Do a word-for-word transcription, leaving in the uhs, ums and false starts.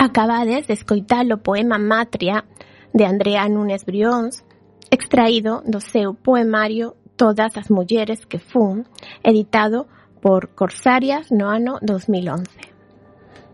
Acabades de escoitar o poema Matria de Andrea Núñez Brións, extraído do seu poemario Todas as mulleres que fun, editado por Corsarias no ano dos mil once.